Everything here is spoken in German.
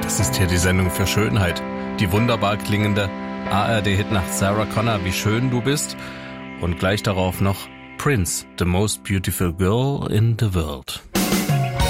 Das ist hier die Sendung für Schönheit. Die wunderbar klingende ARD-Hitnacht Sarah Connor, wie schön du bist. Und gleich darauf noch Prince, the most beautiful girl in the world.